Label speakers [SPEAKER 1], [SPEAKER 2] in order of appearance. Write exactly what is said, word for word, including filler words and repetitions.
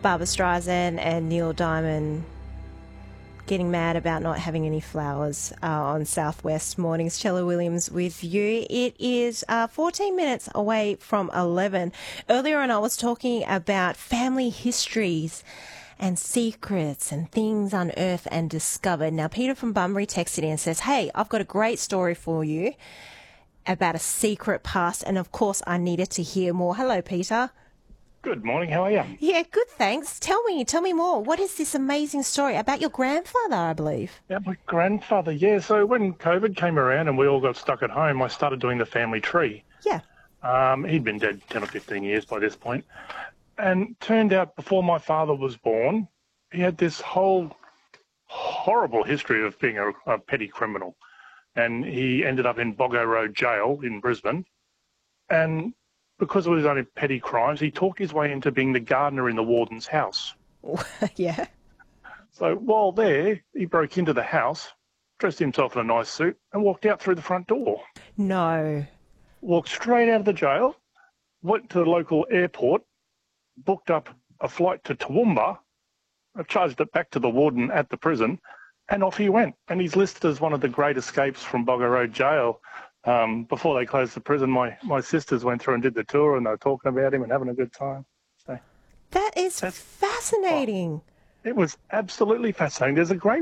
[SPEAKER 1] Barbra Streisand and Neil Diamond getting mad about not having any flowers uh, on Southwest Mornings. Chella Williams with you. It is uh, fourteen minutes away from eleven. Earlier on I was talking about family histories and secrets and things unearthed and discovered. Now, Peter from Bunbury texted in and says, hey, I've got a great story for you about a secret past, and of course I needed to hear more. Hello, Peter.
[SPEAKER 2] Good morning, how are you?
[SPEAKER 1] Yeah, good, thanks. Tell me, tell me more. What is this amazing story about your grandfather, I believe?
[SPEAKER 2] Yeah, my grandfather, yeah. So when COVID came around and we all got stuck at home, I started doing the family tree.
[SPEAKER 1] Yeah.
[SPEAKER 2] Um, he'd been dead ten or fifteen years by this point. And turned out before my father was born, he had this whole horrible history of being a, a petty criminal. And he ended up in Boggo Road Jail in Brisbane. And because of his only petty crimes, he talked his way into being the gardener in the warden's house.
[SPEAKER 1] Yeah.
[SPEAKER 2] So while there, he broke into the house, dressed himself in a nice suit, and walked out through the front door.
[SPEAKER 1] No.
[SPEAKER 2] Walked straight out of the jail, went to the local airport, booked up a flight to Toowoomba, charged it back to the warden at the prison, and off he went. And he's listed as one of the great escapes from Boggo Road Jail. Um, before they closed the prison, my, my sisters went through and did the tour, and they were talking about him and having a good time. So
[SPEAKER 1] That is fascinating.
[SPEAKER 2] it was absolutely fascinating. There's a great